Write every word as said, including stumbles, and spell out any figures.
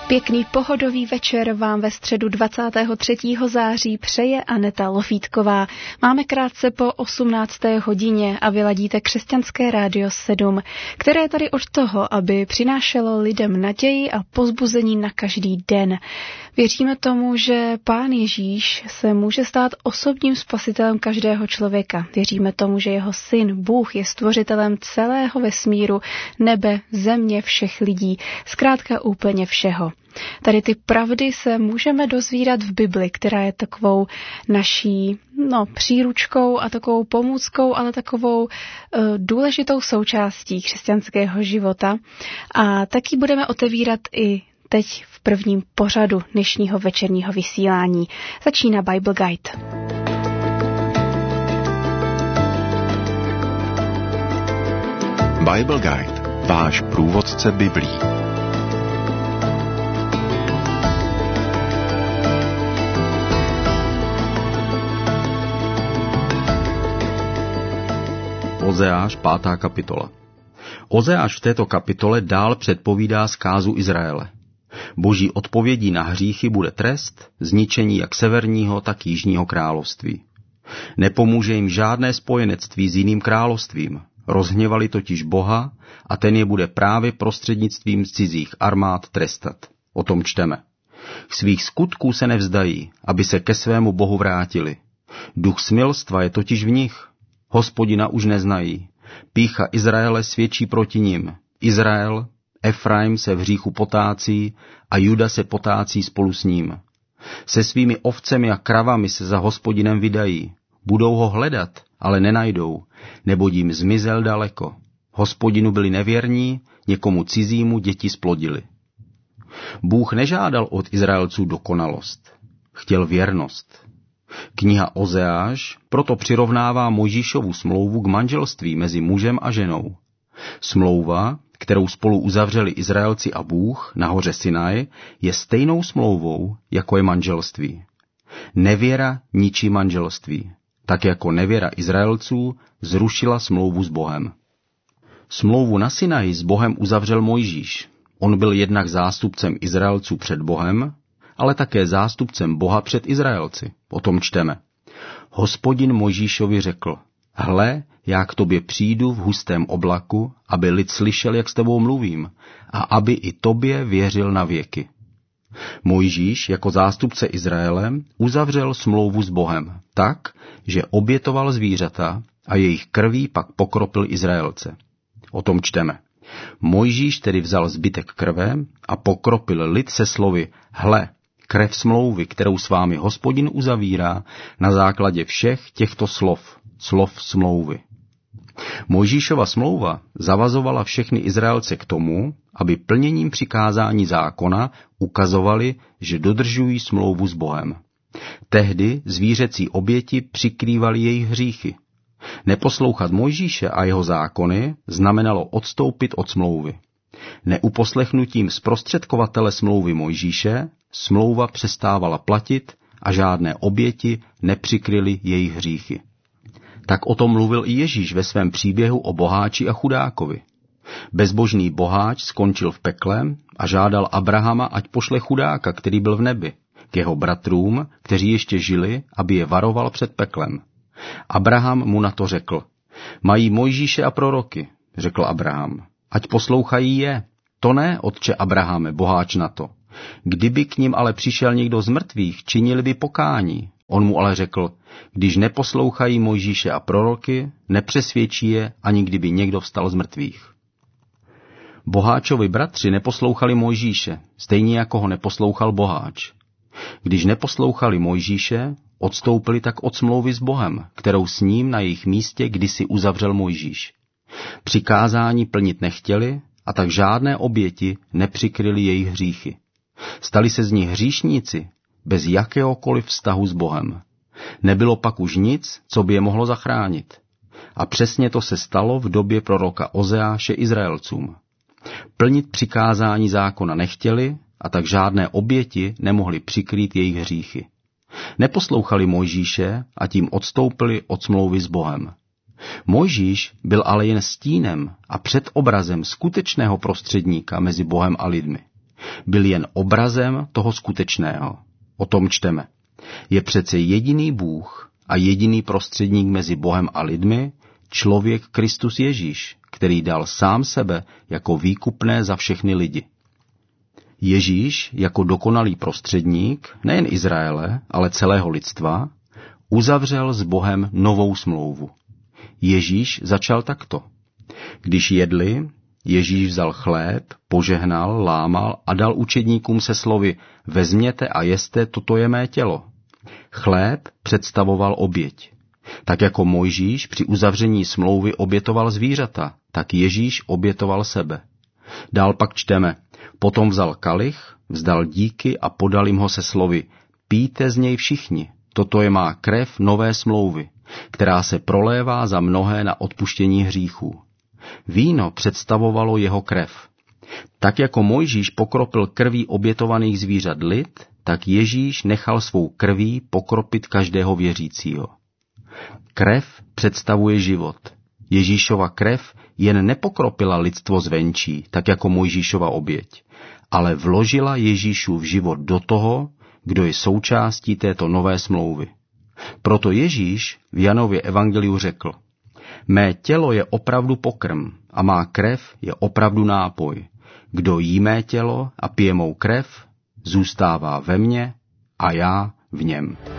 Pěkný pohodový večer vám ve středu dvacátého třetího září přeje Aneta Lofítková. Máme krátce po osmnácté hodině a vy ladíte Křesťanské rádio sedm, které je tady od toho, aby přinášelo lidem naději a povzbuzení na každý den. Věříme tomu, že Pán Ježíš se může stát osobním spasitelem každého člověka. Věříme tomu, že jeho syn, Bůh, je stvořitelem celého vesmíru, nebe, země, všech lidí, zkrátka úplně všeho. Tady ty pravdy se můžeme dozvídat v Bibli, která je takovou naší no, příručkou a takovou pomůckou, ale takovou uh, důležitou součástí křesťanského života. A taky budeme otevírat i teď v prvním pořadu dnešního večerního vysílání. Začíná Bible Guide. Bible Guide, váš průvodce Biblí. Ozeáš, pátá kapitola. Ozeáš v této kapitole dál předpovídá zkázu Izraele. Boží odpovědí na hříchy bude trest, zničení jak severního, tak jižního království. Nepomůže jim žádné spojenectví s jiným královstvím. Rozhněvali totiž Boha a ten je bude právě prostřednictvím cizích armád trestat. O tom čteme. Svých skutků se nevzdají, aby se ke svému Bohu vrátili. Duch smilstva je totiž v nich. Hospodina už neznají. Pýcha Izraele svědčí proti nim. Izrael, Efraim se v hříchu potácí a Juda se potácí spolu s ním. Se svými ovcemi a kravami se za Hospodinem vydají. Budou ho hledat, ale nenajdou, neboť jim zmizel daleko. Hospodinu byli nevěrní, někomu cizímu děti splodili. Bůh nežádal od Izraelců dokonalost. Chtěl věrnost. Kniha Ozeáš proto přirovnává Mojžíšovu smlouvu k manželství mezi mužem a ženou. Smlouva, kterou spolu uzavřeli Izraelci a Bůh na hoře Sinaj, je stejnou smlouvou, jako je manželství. Nevěra ničí manželství, tak jako nevěra Izraelců zrušila smlouvu s Bohem. Smlouvu na Sinaji s Bohem uzavřel Mojžíš. On byl jednak zástupcem Izraelců před Bohem, ale také zástupcem Boha před Izraelci. O tom čteme. Hospodin Mojžíšovi řekl, hle, já k tobě přijdu v hustém oblaku, aby lid slyšel, jak s tebou mluvím, a aby i tobě věřil na věky. Mojžíš jako zástupce Izraele uzavřel smlouvu s Bohem tak, že obětoval zvířata a jejich krví pak pokropil Izraelce. O tom čteme. Mojžíš tedy vzal zbytek krve a pokropil lid se slovy, hle, krev smlouvy, kterou s vámi Hospodin uzavírá na základě všech těchto slov, slov smlouvy. Mojžíšova smlouva zavazovala všechny Izraelce k tomu, aby plněním přikázání zákona ukazovali, že dodržují smlouvu s Bohem. Tehdy zvířecí oběti přikrývaly jejich hříchy. Neposlouchat Mojžíše a jeho zákony znamenalo odstoupit od smlouvy. Neuposlechnutím zprostředkovatele smlouvy Mojžíše smlouva přestávala platit a žádné oběti nepřikryly jejich hříchy. Tak o tom mluvil i Ježíš ve svém příběhu o boháči a chudákovi. Bezbožný boháč skončil v pekle a žádal Abrahama, ať pošle chudáka, který byl v nebi, k jeho bratrům, kteří ještě žili, aby je varoval před peklem. Abraham mu na to řekl, mají Mojžíše a proroky, řekl Abraham, ať poslouchají je. To ne, otče Abrahame, boháč na to. Kdyby k ním ale přišel někdo z mrtvých, činili by pokání. On mu ale řekl, když neposlouchají Mojžíše a proroky, nepřesvědčí je, ani kdyby někdo vstal z mrtvých. Boháčovi bratři neposlouchali Mojžíše, stejně jako ho neposlouchal boháč. Když neposlouchali Mojžíše, odstoupili tak od smlouvy s Bohem, kterou s ním na jejich místě kdysi uzavřel Mojžíš. Přikázání plnit nechtěli a tak žádné oběti nepřikryly jejich hříchy. Stali se z nich hříšníci bez jakéhokoliv vztahu s Bohem. Nebylo pak už nic, co by je mohlo zachránit. A přesně to se stalo v době proroka Ozeáše Izraelcům. Plnit přikázání zákona nechtěli a tak žádné oběti nemohly přikrýt jejich hříchy. Neposlouchali Mojžíše a tím odstoupili od smlouvy s Bohem. Mojžíš byl ale jen stínem a předobrazem skutečného prostředníka mezi Bohem a lidmi. Byl jen obrazem toho skutečného. O tom čteme. Je přece jediný Bůh a jediný prostředník mezi Bohem a lidmi, člověk Kristus Ježíš, který dal sám sebe jako výkupné za všechny lidi. Ježíš jako dokonalý prostředník, nejen Izraele, ale celého lidstva, uzavřel s Bohem novou smlouvu. Ježíš začal takto. Když jedli, Ježíš vzal chléb, požehnal, lámal a dal učedníkům se slovy: vezměte a jeste, toto je mé tělo. Chléb představoval oběť. Tak jako Mojžíš při uzavření smlouvy obětoval zvířata, tak Ježíš obětoval sebe. Dál pak čteme: potom vzal kalich, vzdal díky a podal jim ho se slovy: pijte z něj všichni, toto je má krev nové smlouvy, která se prolévá za mnohé na odpuštění hříchů. Víno představovalo jeho krev. Tak jako Mojžíš pokropil krví obětovaných zvířat lid, tak Ježíš nechal svou krví pokropit každého věřícího. Krev představuje život. Ježíšova krev jen nepokropila lidstvo zvenčí, tak jako Mojžíšova oběť, ale vložila Ježíšův život do toho, kdo je součástí této nové smlouvy. Proto Ježíš v Janově evangeliu řekl: mé tělo je opravdu pokrm a má krev je opravdu nápoj. Kdo jí mé tělo a pije mou krev, zůstává ve mně a já v něm.